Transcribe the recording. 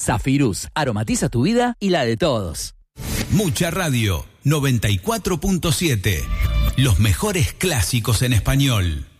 Zafirus, aromatiza tu vida y la de todos. Mucha Radio 94.7. Los mejores clásicos en español.